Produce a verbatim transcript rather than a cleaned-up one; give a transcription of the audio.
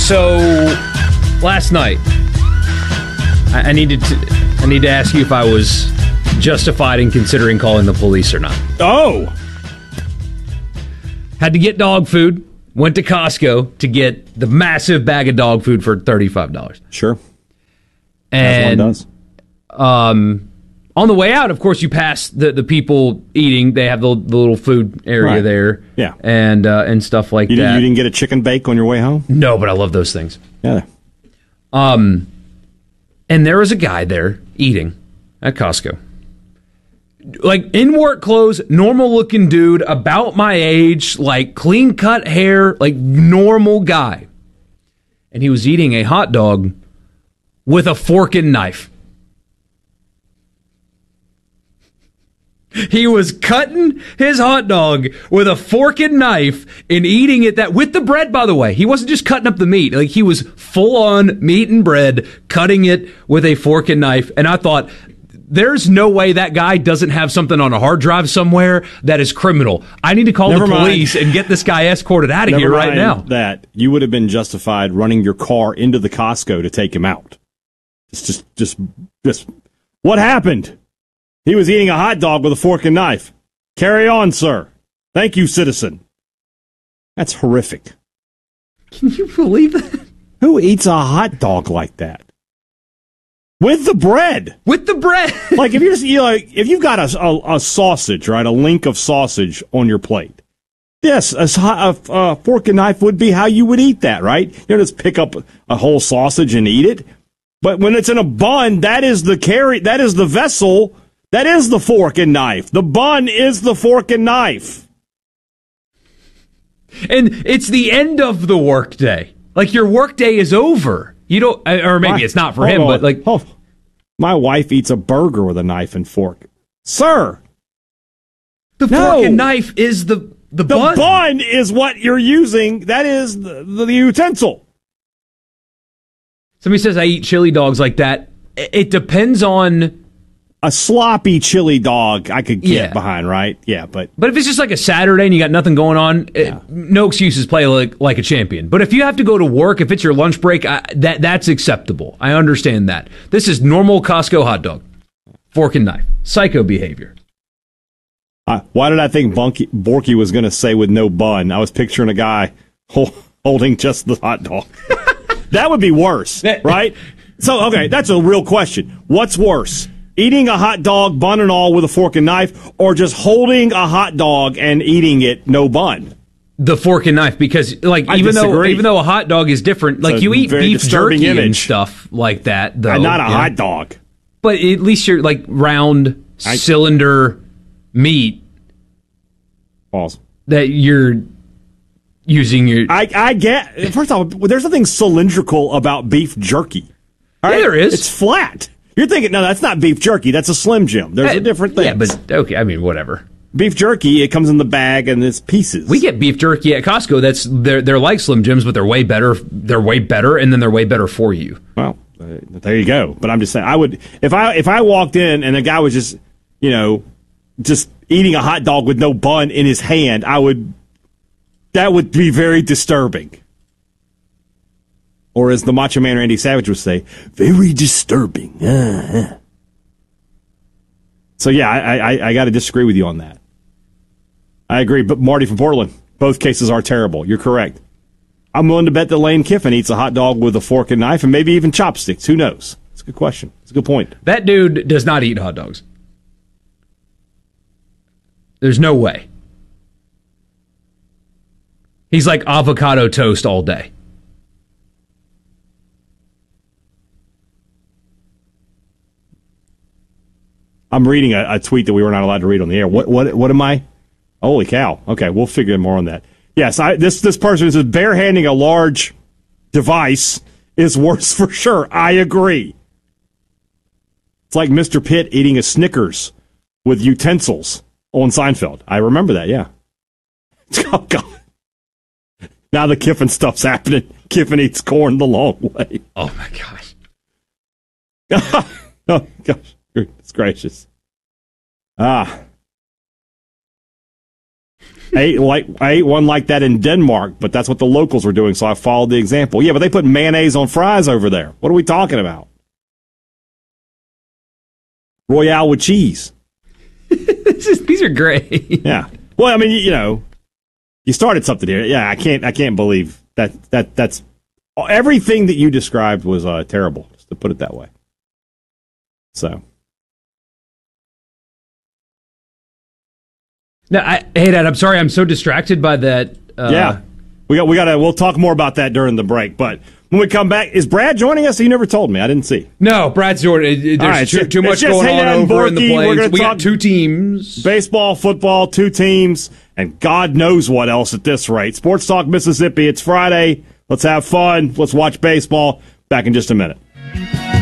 So last night, I, I needed to. I need to ask you if I was justified in considering calling the police or not. Oh, had to get dog food. Went to Costco to get the massive bag of dog food for thirty-five dollars. Sure, and as one does. Um, on the way out, of course, you pass the, the people eating. They have the, the little food area Right. there, Yeah. and uh, and stuff like You that. didn't, you didn't get a chicken bake on your way home? No, but I love those things. Yeah. Um, and there was a guy there eating at Costco. Like, in work clothes, normal-looking dude, about my age, like, clean-cut hair, like, normal guy. And he was eating a hot dog with a fork and knife. He was cutting his hot dog with a fork and knife and eating it that with the bread, by the way. He wasn't just cutting up the meat. Like, he was full on meat and bread, cutting it with a fork and knife. And I thought, there's no way that guy doesn't have something on a hard drive somewhere that is criminal. I need to call Never the mind. police and get this guy escorted out of Never here right mind now. That you would have been justified running your car into the Costco to take him out. It's just, just, just, what happened? He was eating a hot dog with a fork and knife. Carry on, sir. Thank you, citizen. That's horrific. Can you believe that? Who eats a hot dog like that? With the bread. With the bread. Like, if you're just, you know, like, if you've got a, a, a sausage, right, a link of sausage on your plate, yes, a, a, a fork and knife would be how you would eat that, right? You don't just pick up a whole sausage and eat it. But when it's in a bun, that is the carry, that is the vessel, that is the fork and knife. The bun is the fork and knife. And it's the end of the workday. Like, your workday is over. You don't, or maybe My, it's not for hold him, on. but like, oh, my wife eats a burger with a knife and fork. Sir, the no. fork and knife is the the, the bun. bun is what you're using. That is the, the, the utensil. Somebody says I eat chili dogs like that. It depends on a sloppy chili dog I could get Yeah. behind, right? Yeah, but But if it's just like a Saturday and you got nothing going on, Yeah. it, no excuses. Play like like a champion. But if you have to go to work, if it's your lunch break, I, that that's acceptable. I understand that. This is normal Costco hot dog, fork and knife, psycho behavior. uh, why did I think Bunky, Borky was going to say with no bun? I was picturing a guy hol- holding just the hot dog. That would be worse, right? So, okay, that's a real question. What's worse? Eating a hot dog, bun and all, with a fork and knife, or just holding a hot dog and eating it no bun? The fork and knife, because like I even though disagree. even though a hot dog is different, like It's a you eat very beef disturbing jerky and image. stuff like that, though. And not a yeah. hot dog. But at least you're like round I- cylinder meat Pause. that you're using your. I, I get. First off, there's nothing cylindrical about beef jerky. All Yeah, there is. It's flat. You're thinking, no, that's not beef jerky. That's a Slim Jim. There's a different thing. Yeah, but okay. I mean, whatever. Beef jerky, it comes in the bag and it's pieces. We get beef jerky at Costco. That's they're they're like Slim Jims, but they're way better. They're way better, and then they're way better for you. Well, uh, there you go. But I'm just saying, I would if I if I walked in and a guy was just, you know, just eating a hot dog with no bun in his hand, I would. That would be very disturbing. Or as the Macho Man Randy Savage would say, very disturbing. Uh-huh. So yeah, I I, I got to disagree with you on that. I agree, but Marty from Portland, both cases are terrible. You're correct. I'm willing to bet that Lane Kiffin eats a hot dog with a fork and knife and maybe even chopsticks. Who knows? It's a good question. It's a good point. That dude does not eat hot dogs. There's no way. He's like avocado toast all day. I'm reading a, a tweet that we were not allowed to read on the air. What what what am I? Holy cow! Okay, we'll figure more on that. Yes, I, this this person says barehanding a large device is worse for sure. I agree. It's like Mister Pitt eating a Snickers with utensils on Seinfeld. I remember that. Yeah. Oh God. Now the Kiffin stuff's happening. Kiffin eats corn the long way. Oh my gosh. Oh gosh. Goodness gracious. Ah. I ate, like, I ate one like that in Denmark, but that's what the locals were doing, so I followed the example. Yeah, but they put mayonnaise on fries over there. What are we talking about? Royale with cheese. this is, these are great. Yeah. Well, I mean, you, you know, you started something here. Yeah, I can't. I can't believe that. That that's everything that you described was uh, terrible. Just to put it that way. So. No, I, hey, Dad. I'm sorry. I'm so distracted by that. Uh, yeah, we got. We got to. We'll talk more about that during the break. But when we come back, is Brad joining us? You never told me. I didn't see. No, Brad's joining. There's right, too, too much just going on over Borky. in the plains. We're gonna we talk got two teams. Baseball, football, two teams, and God knows what else at this rate. Sports Talk Mississippi. It's Friday. Let's have fun. Let's watch baseball. Back in just a minute.